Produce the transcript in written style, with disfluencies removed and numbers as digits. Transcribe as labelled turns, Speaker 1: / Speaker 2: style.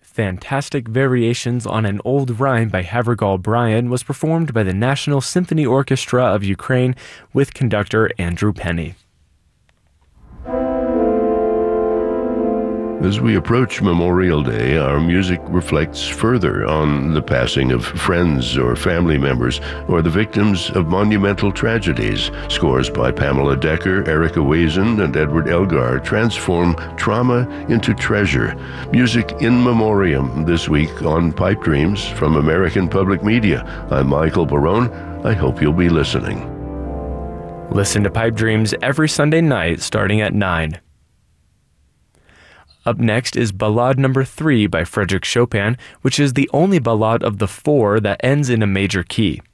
Speaker 1: Fantastic Variations on an Old Rhyme by Havergal Brian was performed by the National Symphony Orchestra of Ukraine with conductor Andrew Penny.
Speaker 2: As we approach Memorial Day, our music reflects further on the passing of friends or family members or the victims of monumental tragedies. Scores by Pamela Decker, Erica Wazen, and Edward Elgar transform trauma into treasure. Music in memoriam this week on Pipe Dreams from American Public Media. I'm Michael Barone. I hope you'll be listening.
Speaker 1: Listen to Pipe Dreams every Sunday night starting at 9. Up next is Ballade No. 3 by Frédéric Chopin, which is the only ballade of the 4 that ends in a major key.